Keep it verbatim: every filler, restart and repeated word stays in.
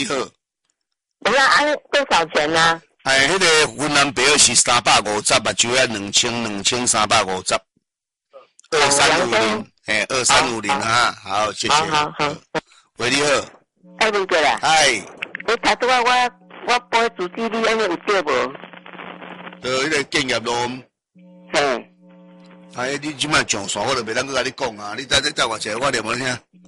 你好。 我要按多少钱呢、啊？ 哎，迄、那个云南白是三百五十，目睭啊两千两千三百五十，二三五零，哎，二三五零哈，好，谢谢。 好好好。 喂，你好。 哎，文哥啦。 哎。 你头拄啊，我我拨主机你安尼有对无？ 呃，迄个建业路。 嘿。 哎，你即摆上线，我就袂当去甲你讲啊！你再再再话一个，我念无听。